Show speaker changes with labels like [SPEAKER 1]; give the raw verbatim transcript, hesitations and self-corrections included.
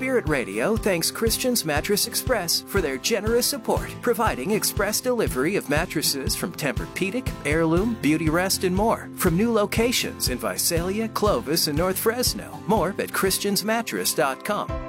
[SPEAKER 1] Spirit Radio thanks Christian's Mattress Express for their generous support, providing express delivery of mattresses from Tempur-Pedic, Heirloom, Beautyrest, and more. From new locations in Visalia, Clovis, and North Fresno. More at Christians Mattress dot com.